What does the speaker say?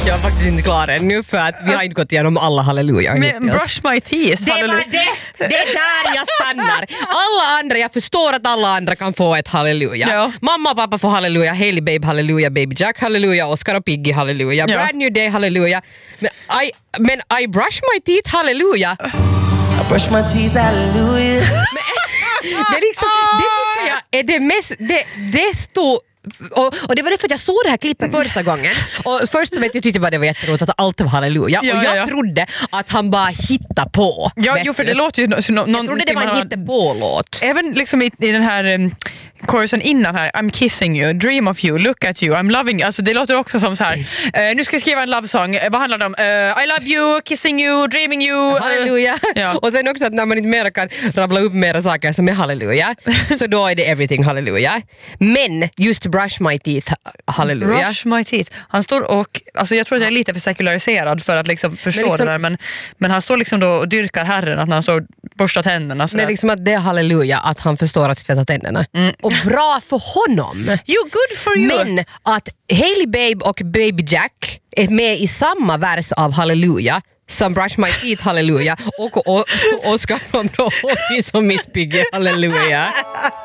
Jag är faktiskt inte klar ännu för att vi har inte gått igenom alla halleluja. Men brush my teeth. Det var det är där jag stannar. Alla andra, jag förstår att alla andra kan få ett halleluja. Ja. Mamma och pappa får halleluja, Hailey Babe halleluja, Baby Jack halleluja, Oscar och Piggy halleluja, Ja. Brand New Day halleluja. Men I brush my teeth halleluja. I brush my teeth, hallelujah. Det är liksom, det tycker jag är det mest, det stod. Och det var det för att jag såg det här klippet första gången och först vet jag tyckte det var jätteroligt att allt var halleluja och jag trodde att han bara hittade på. Ja, jo, för det låter ju jag trodde det var en hittepå-låt. Även liksom i den här chorusen innan här, I'm kissing you, dream of you, look at you, I'm loving you. Alltså det låter också som så här. Nu ska jag skriva en love song. Vad handlar det om? I love you, kissing you, dreaming you. Halleluja. Ja. Och sen också att när man inte mer kan rabbla upp mera saker som är halleluja så då är det everything halleluja. Men just brush my teeth halleluja. Brush my teeth. Han står och, alltså jag tror att jag är lite för sekulariserad för att liksom förstå liksom, det där, men han står liksom då och dyrkar Herren att när han står och borstar tänderna. Men liksom att det är halleluja att han förstår att tvätta tänderna. Och bra för honom. Good for you. Men att Hailey Babe och Baby Jack är med i samma vers av halleluja som Brush My Teeth halleluja och Oscar from the Office och Miss Piggy halleluja.